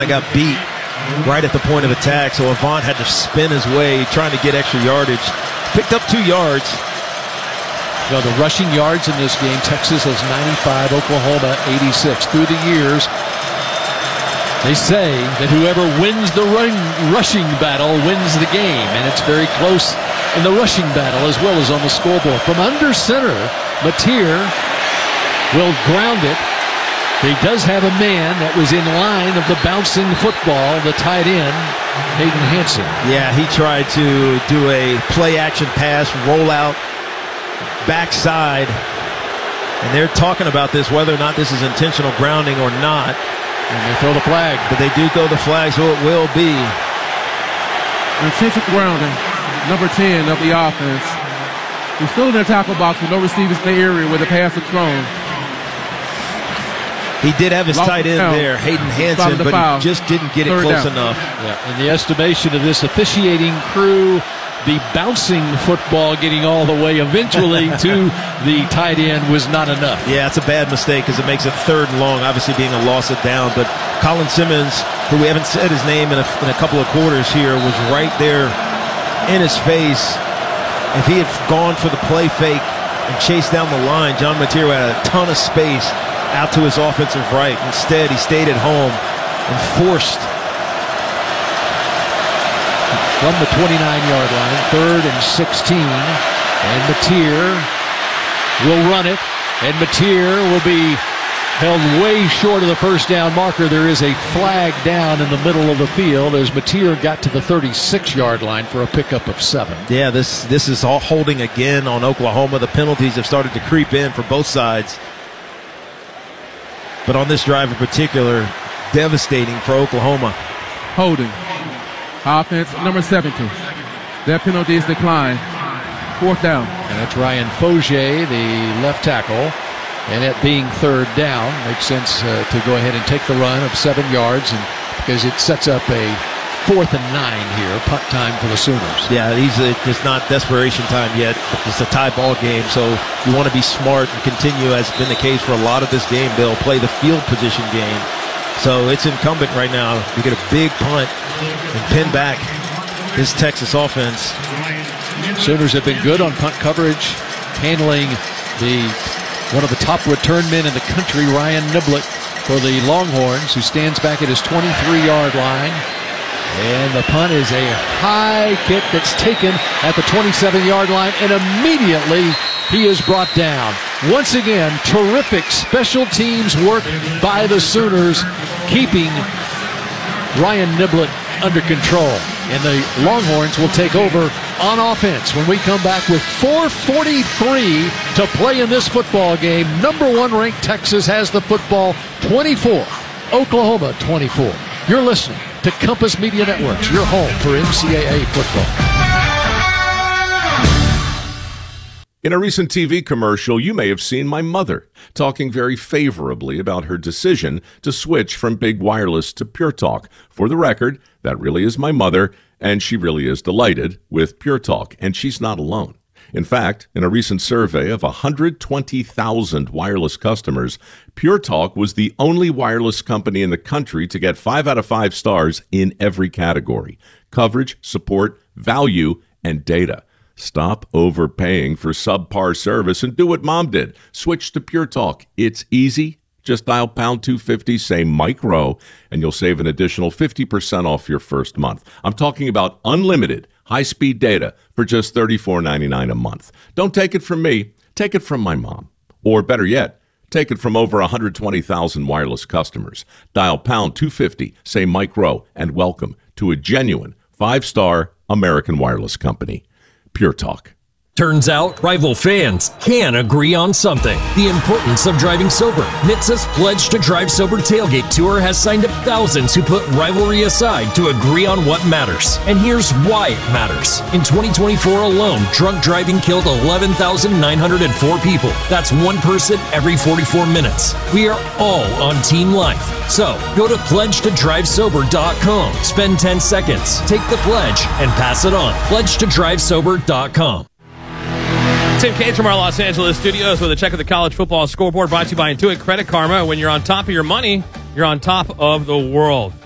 got beat right at the point of attack, so Avant had to spin his way trying to get extra yardage. Picked up 2 yards. You know, the rushing yards in this game, Texas has 95, Oklahoma 86. Through the years, they say that whoever wins the rushing battle wins the game, and it's very close in the rushing battle as well as on the scoreboard. From under center, Mateer will ground it. He does have a man that was in line of the bouncing football, the tight end, Hayden Hansen. Yeah, he tried to do a play-action pass, roll out, backside, and they're talking about this, whether or not this is intentional grounding or not. And they throw the flag. But they do throw the flag, so it will be. Intentional grounding, number 10 of the offense. He's still in their tackle box with no receivers in the area where the pass is thrown. He did have his tight end there, Hayden Hansen, but he just didn't get it close enough. Yeah, in the estimation of this officiating crew, the bouncing football getting all the way eventually to the tight end was not enough. Yeah, it's a bad mistake because it makes it 3rd and long, obviously being a loss of down. But Colin Simmons, who we haven't said his name in a couple of quarters here, was right there in his face. If he had gone for the play fake and chased down the line, John Mateer had a ton of space out to his offensive right. Instead, he stayed at home and forced. From the 29-yard line, 3rd and 16, and Mateer will run it, and Mateer will be held way short of the first down marker. There is a flag down in the middle of the field as Mateer got to the 36-yard line for a pickup of 7. Yeah, this is all holding again on Oklahoma. The penalties have started to creep in for both sides. But on this drive in particular, devastating for Oklahoma. Holding. Offense, number 17. That penalty is declined. 4th down. And that's Ryan Fogier, the left tackle. And it being 3rd down, makes sense to go ahead and take the run of 7 yards, and because it sets up a 4th and 9 here, punt time for the Sooners. Yeah, it's not desperation time yet. It's a tie ball game, so you want to be smart and continue, as has been the case for a lot of this game, Bill, play the field position game. So it's incumbent right now to get a big punt and pin back this Texas offense. Sooners have been good on punt coverage, handling one of the top return men in the country, Ryan Niblett, for the Longhorns, who stands back at his 23-yard line. And the punt is a high kick that's taken at the 27-yard line, and immediately he is brought down. Once again, terrific special teams work by the Sooners, keeping Ryan Niblett under control. And the Longhorns will take over on offense when we come back with 4:43 to play in this football game. Number 1 ranked Texas has the football, 24, Oklahoma 24. You're listening to Compass Media Networks, your home for NCAA football. In a recent TV commercial, you may have seen my mother talking very favorably about her decision to switch from big wireless to Pure Talk. For the record, that really is my mother, and she really is delighted with Pure Talk, and she's not alone. In fact, in a recent survey of 120,000 wireless customers, Pure Talk was the only wireless company in the country to get 5 out of 5 stars in every category: coverage, support, value, and data. Stop overpaying for subpar service and do what Mom did. Switch to Pure Talk. It's easy. Just dial pound 250, say Mike Rowe, and you'll save an additional 50% off your first month. I'm talking about unlimited high-speed data for just $34.99 a month. Don't take it from me. Take it from my mom. Or better yet, take it from over 120,000 wireless customers. Dial pound 250, say Mike Rowe, and welcome to a genuine 5-star American wireless company. Pure Talk. Turns out, rival fans can agree on something: the importance of driving sober. NHTSA's Pledge to Drive Sober Tailgate Tour has signed up thousands who put rivalry aside to agree on what matters. And here's why it matters. In 2024 alone, drunk driving killed 11,904 people. That's one person every 44 minutes. We are all on Team Life. So, go to pledgetodrivesober.com. Spend 10 seconds, take the pledge, and pass it on. pledgetodrivesober.com. Tim Cates from our Los Angeles studios with a check of the college football scoreboard, brought to you by Intuit Credit Karma. When you're on top of your money, you're on top of the world.